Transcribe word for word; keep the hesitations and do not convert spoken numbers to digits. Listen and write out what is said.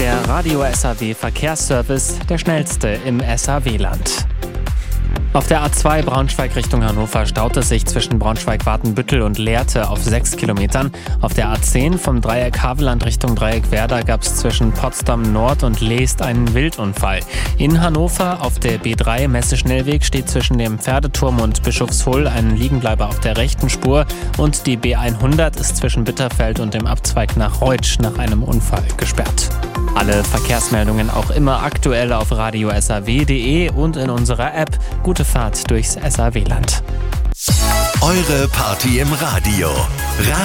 Der Radio S A W Verkehrsservice, der schnellste im S A W-Land. Auf der A zwei Braunschweig Richtung Hannover staut es sich zwischen Braunschweig-Watenbüttel und Lehrte auf sechs Kilometern. Auf der A zehn vom Dreieck Havelland Richtung Dreieck Werder gab es zwischen Potsdam Nord und Leest einen Wildunfall. In Hannover auf der B drei Messe-Schnellweg steht zwischen dem Pferdeturm und Bischofshull ein Liegenbleiber auf der rechten Spur und die B hundert ist zwischen Bitterfeld und dem Abzweig nach Reutsch nach einem Unfall gesperrt. Alle Verkehrsmeldungen auch immer aktuell auf radio s a w punkt d e und in unserer App. Gute Fahrt durchs S A W-Land. Eure Party im Radio.